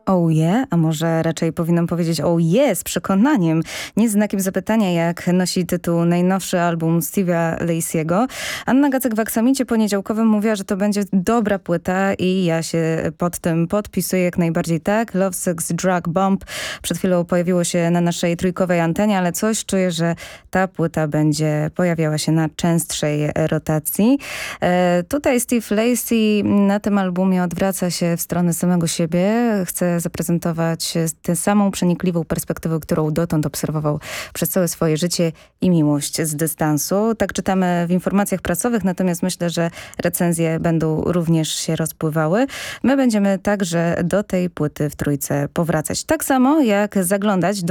Oh yeah, a może raczej powinnam powiedzieć oh yeah z przekonaniem, nie z znakiem zapytania, jak nosi tytuł najnowszy album Steve'a Lacy'ego. Anna Gacek w Aksamicie poniedziałkowym mówiła, że to będzie dobra płyta i ja się pod tym podpisuję jak najbardziej tak. Love, Sex, Drug, Bomb przed chwilą pojawiło się na naszej trójkowej antenie, ale coś czuję, że ta płyta będzie pojawiała się na częstszej rotacji. Tutaj Steve Lacy na tym albumie odwraca się w stronę samego siebie. Chce zaprezentować tę samą przenikliwą perspektywę, którą dotąd obserwował przez całe swoje życie i miłość z dystansu. Tak czytamy w informacjach prasowych, natomiast myślę, że recenzje będą również się rozpływały. My będziemy także do tej płyty w trójce powracać. Tak samo jak zaglądać